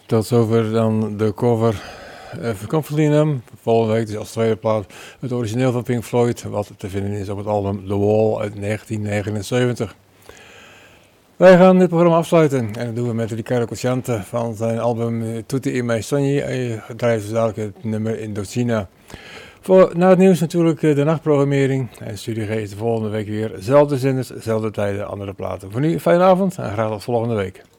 Tot zover dan de cover van Comfortably. Volgende week dus als tweede plaat het origineel van Pink Floyd, wat te vinden is op het album The Wall uit 1979. Wij gaan dit programma afsluiten en dat doen we met Riccardo Cosciante van zijn album Tutti in mijn sogni. Hij draait dus dadelijk het nummer Indochina. Na het nieuws natuurlijk de nachtprogrammering en Studio G is de volgende week weer. Zelfde zenders, zelfde tijden, andere platen. Voor nu, fijne avond en graag tot volgende week.